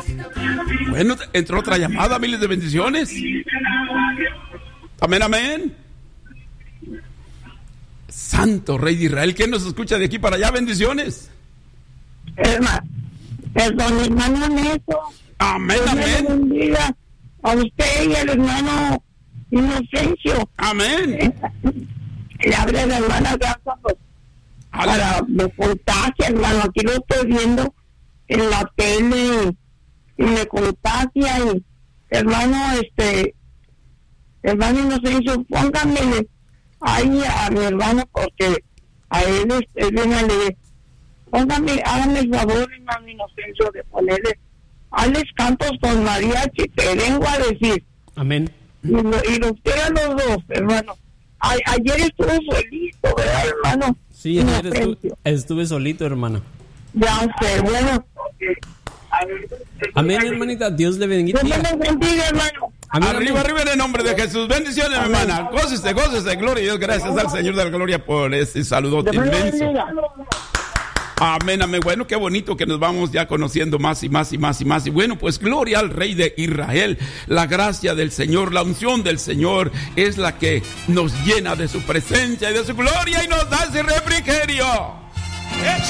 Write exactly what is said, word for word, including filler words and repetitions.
Bueno, entró otra llamada, miles de bendiciones. Amén, amén. Santo Rey de Israel, ¿quién nos escucha de aquí para allá? Bendiciones. Hermano, perdón, hermano Neto. Amén, amén. Bendiga a usted y al hermano Inocencio. Amén. Le habla la hermana Garza, pues, para me contagia, hermano. Aquí lo estoy viendo en la tele y me contagia. Y hermano, este, hermano Inocencio, pónganme ahí a mi hermano, porque a él es, es bien alegre. Póngame, háganme el favor, hermano Inocencio, de ponerle a los cantos con mariachi, te vengo a decir. Amén. Y, lo, y los quiero a los dos, hermano. A, ayer estuvo solito, ¿verdad, hermano? Sí, ayer estuve, estuve solito, hermano. Ya sé, bueno. Amén, hermanita, Dios le bendiga. Dios le bendiga, hermano. Amén, arriba, amén. Arriba en el nombre de Jesús. Bendiciones, mi hermana. Gócese, gócese, gloria a Dios. Gracias al Señor de la gloria por ese saludote inmenso. Amén, amén. Bueno, qué bonito que nos vamos ya conociendo más y más y más y más. Y bueno, pues gloria al Rey de Israel. La gracia del Señor, la unción del Señor es la que nos llena de su presencia y de su gloria y nos da ese refrigerio.